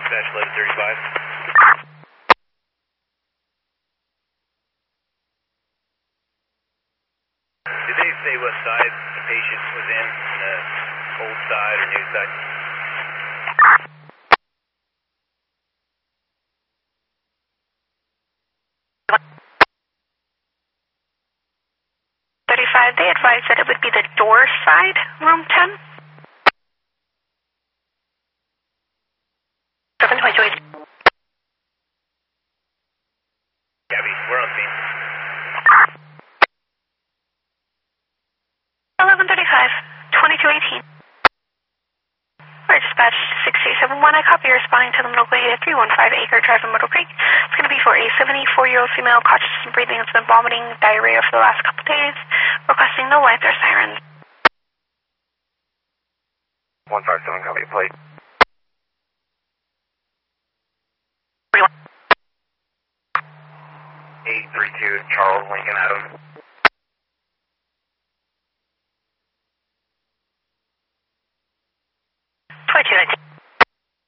Dispatch 1135. Did they say what side the patient was in the old side or new side? They advised that it would be the door side, room 10. 722. Gabby, we're on scene. 1135, 2218. We're dispatch 6871. I copy you responding to the located 315 Acre Drive in Myrtle Creek. It's going to be for a 74-year-old female conscious and breathing. Has been vomiting, diarrhea for the last couple days. Requesting no lights or sirens. 157, copy, plate. 832, Charles Lincoln Adams. Twenty-two.